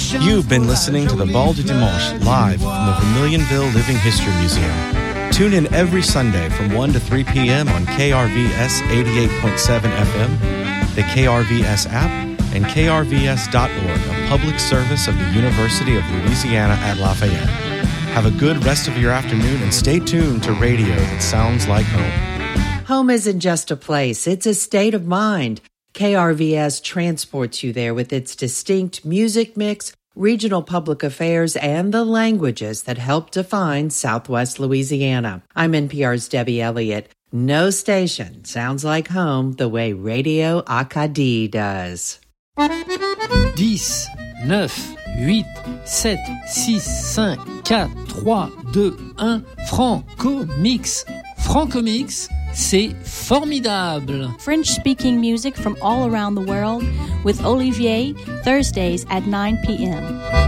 You've been listening to the Bal du Dimanche live from the Vermilionville Living History Museum. Tune in every Sunday from 1 to 3 p.m. on KRVS 88.7 FM, the KRVS app, and krvs.org, a public service of the University of Louisiana at Lafayette. Have a good rest of your afternoon and stay tuned to radio that sounds like home. Home isn't just a place, it's a state of mind. KRVS transports you there with its distinct music mix, regional public affairs, and the languages that help define Southwest Louisiana. I'm NPR's Debbie Elliott. No station sounds like home the way Radio Acadie does. 10, 9, 8, 7, 6, 5, 4, 3, 2, 1, Franco Mix. Franco Mix, c'est formidable. French-speaking music from all around the world with Olivier, Thursdays at 9 p.m.